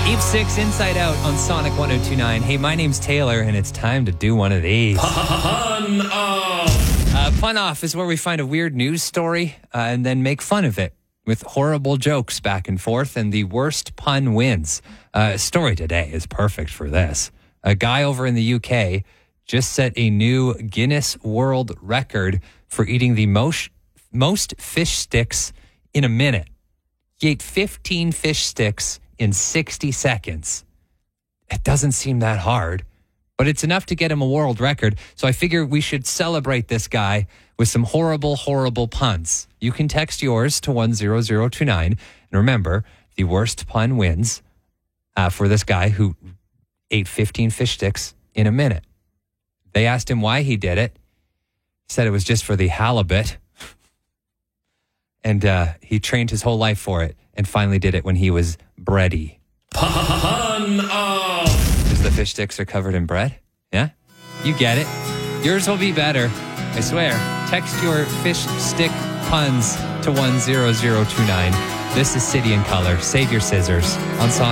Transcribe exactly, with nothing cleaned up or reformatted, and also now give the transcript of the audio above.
Eve six Inside Out on Sonic one oh two point nine. Hey, my name's Taylor, and it's time to do one of these. Pun off. Uh, Pun Off is where we find a weird news story uh, and then make fun of it with horrible jokes back and forth, and the worst pun wins. Uh, story today is perfect for this. A guy over in the U K just set a new Guinness World Record for eating the most, most fish sticks in a minute. He ate fifteen fish sticks in sixty seconds. It doesn't seem that hard, but it's enough to get him a world record. So I figure we should celebrate this guy with some horrible, horrible puns. You can text yours to one zero zero two nine. And remember, the worst pun wins uh, for this guy who ate fifteen fish sticks in a minute. They asked him why he did it. He said it was just for the halibut. And uh, he trained his whole life for it and finally did it when he was bready. Pun off. Because the fish sticks are covered in bread? Yeah? You get it. Yours will be better. I swear. Text your fish stick puns to one zero zero two nine. This is City and Color. Save your scissors on Sonic.